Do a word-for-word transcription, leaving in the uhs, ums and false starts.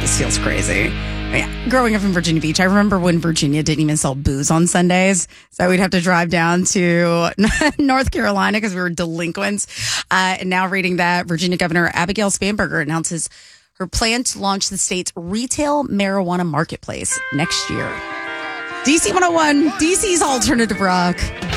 This feels crazy. Yeah. Growing up in Virginia Beach, I remember when Virginia didn't even sell booze on Sundays. So we'd have to drive down to North Carolina because we were delinquents. Uh, and now reading that Virginia Governor Abigail Spanberger announces her plan to launch the state's retail marijuana marketplace next year. D C one oh one, D C's alternative rock.